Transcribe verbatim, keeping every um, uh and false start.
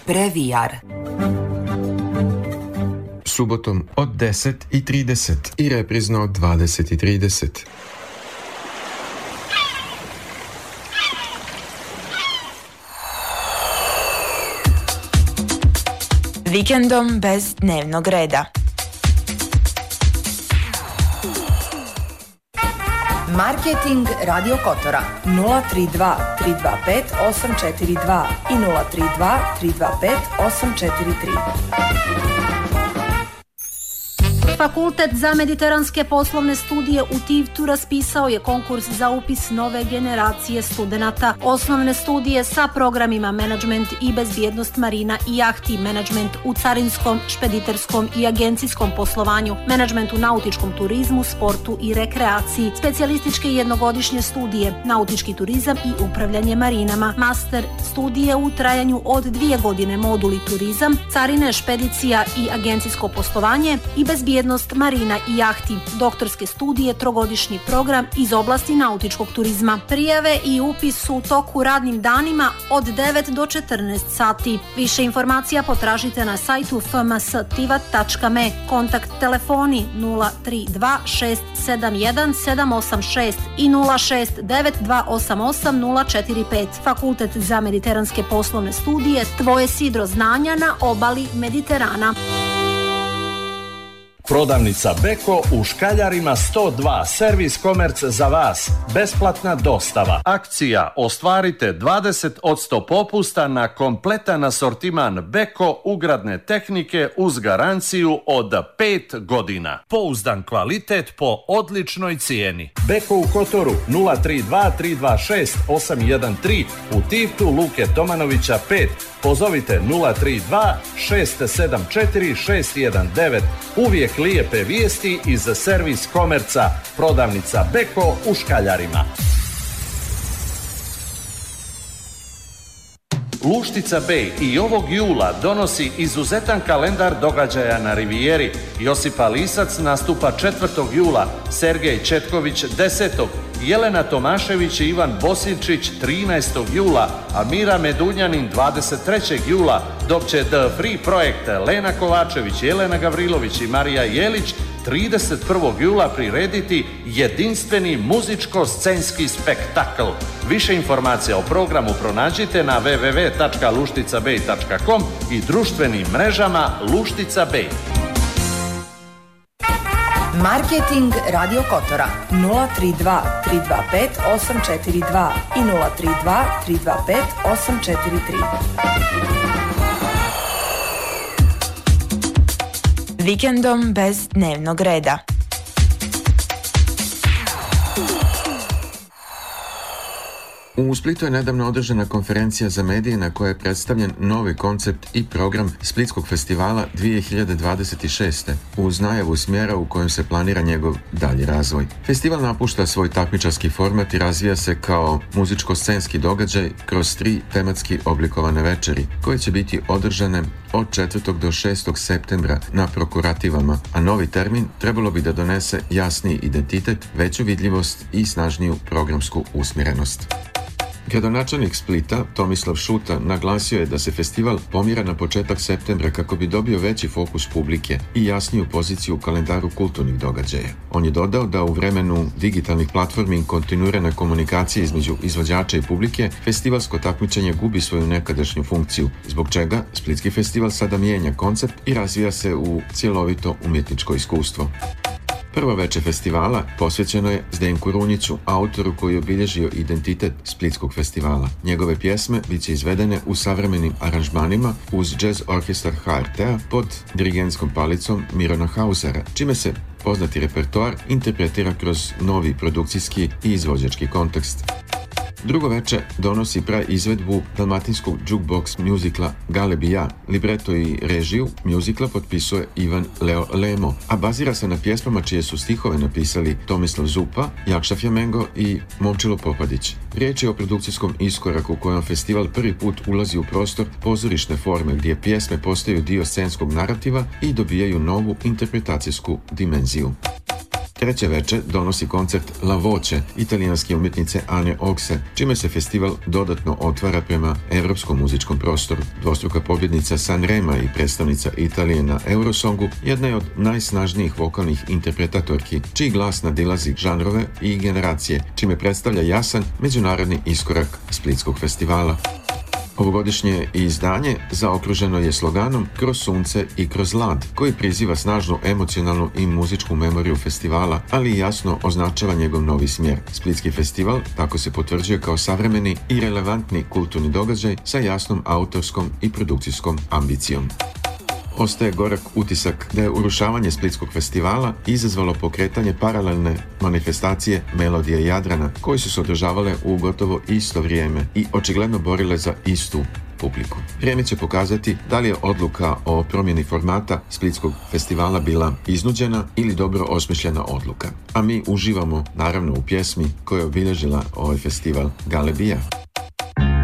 Previjar. Subotom od deset i trideset i reprizno od dvadeset i trideset. Vikendom bez dnevnog reda. Marketing Radio Kotora nula tri dva tri dva pet osam četiri dva i nula tri dva tri dva pet osam četiri tri. Fakultet za mediteranske poslovne studije u Tivtu raspisao je konkurs za upis nove generacije studenata. Osnovne studije sa programima menadžment i bezbjednost marina i jahti, menadžment u carinskom, špediterskom i agencijskom poslovanju, menadžment u nautičkom turizmu, sportu i rekreaciji, specijalističke jednogodišnje studije, nautički turizam i upravljanje marinama, master studije u trajanju od dvije godine, moduli turizam, carine, špedicija i agencijsko poslovanje i bezbjednost marina i jahti, doktorske studije, trogodišnji program iz oblasti nautičkog turizma. Prijave i upis su u toku radnim danima od devet do četrnaest sati. Više informacija potražite na sajtu f m s tivat tačka m e. Kontakt telefoni nula tri dva šest sedam jedan sedam osam šest i nula šest devet dva osam osam nula četiri pet. Fakultet za mediteranske poslovne studije, tvoje sidro znanja na obali Mediterana. Prodavnica Beko u Škaljarima sto dva, servis komerc za vas, besplatna dostava. Akcija, ostvarite dvadeset posto popusta na kompletan asortiman Beko ugradne tehnike uz garanciju od pet godina. Pouzdan kvalitet po odličnoj cijeni. Beko u Kotoru nula tri dva tri dva šest osam jedan tri, u Tivtu Luke Tomanovića pet. Pozovite nula tri dva šest sedam četiri šest jedan devet. Uvijek lijepe vijesti iz servis komerca. Prodavnica Beko u Škaljarima. Luštica Bay i ovog jula donosi izuzetan kalendar događaja na Rivijeri. Josipa Lisac nastupa četvrtog jula, Sergej Četković desetog, Jelena Tomašević i Ivan Bosilčić trinaestog jula, a Mira Medunjanin dvadeset trećeg jula, dok će The Free Projekt Lena Kovačević, Jelena Gavrilović i Marija Jelić trideset prvog jula prirediti jedinstveni muzičko-scenski spektakl. Više informacija o programu pronađite na w w w tačka luštica bay tačka com i društvenim mrežama Luštica Bay. Marketing Radio Kotora nula tri dva tri dva pet osam četiri dva i nula tri dva tri dva pet osam četiri tri. Vikendom bez dnevnog reda. U Splitu je nedavno održana konferencija za medije na kojoj je predstavljen novi koncept i program Splitskog festivala dvije hiljade dvadeset šeste uz najavu smjera u kojem se planira njegov dalji razvoj. Festival napušta svoj takmičarski format i razvija se kao muzičko-scenski događaj kroz tri tematski oblikovane večeri koje će biti održane od četvrtog do šestog septembra na Prokurativama, a novi termin trebalo bi da donese jasniji identitet, veću vidljivost i snažniju programsku usmjerenost. Gradonačelnik Splita, Tomislav Šuta, naglasio je da se festival pomjera na početak septembra kako bi dobio veći fokus publike i jasniju poziciju u kalendaru kulturnih događaja. On je dodao da u vremenu digitalnih platformi i kontinuirane komunikacije između izvođača i publike, festivalsko takmičenje gubi svoju nekadašnju funkciju, zbog čega Splitski festival sada mijenja koncept i razvija se u cjelovito umjetničko iskustvo. Prvo veče festivala posvećeno je Zdenku Runjiću, autoru koji je obilježio identitet Splitskog festivala. Njegove pjesme bit će izvedene u savremenim aranžmanima uz jazz orkestar H R T-a pod dirigentskom palicom Mirona Hausera, čime se poznati repertoar interpretira kroz novi produkcijski i izvođački kontekst. Drugo veče donosi praizvedbu dalmatinskog jukebox muzikla Galeb i ja. Libreto i režiju muzikla potpisuje Ivan Leo Lemo, a bazira se na pjesmama čije su stihove napisali Tomislav Zupa, Jakša Fjamengo i Momčilo Popadić. Riječ je o produkcijskom iskoraku u kojem festival prvi put ulazi u prostor pozorišne forme gdje pjesme postaju dio scenskog narativa i dobijaju novu interpretacijsku dimenziju. Treće veče donosi koncert La Voce, italijanske umjetnice Ane Okse, čime se festival dodatno otvara prema evropskom muzičkom prostoru. Dvostruka pobjednica Sanrema i predstavnica Italije na Eurosongu jedna je od najsnažnijih vokalnih interpretatorki, čiji glas nadilazi žanrove i generacije, čime predstavlja jasan međunarodni iskorak Splitskog festivala. Ovogodišnje izdanje zaokruženo je sloganom Kroz sunce i kroz lad, koji priziva snažnu emocionalnu i muzičku memoriju festivala, ali i jasno označava njegov novi smjer. Splitski festival tako se potvrđuje kao savremeni i relevantni kulturni događaj sa jasnom autorskom i produkcijskom ambicijom. Ostaje gorak utisak da je urušavanje Splitskog festivala izazvalo pokretanje paralelne manifestacije Melodije Jadrana, koji su se održavale u gotovo isto vrijeme i očigledno borile za istu publiku. Vrijeme će pokazati da li je odluka o promjeni formata Splitskog festivala bila iznuđena ili dobro osmišljena odluka. A mi uživamo naravno u pjesmi koja je obilježila ovaj festival, Galebija.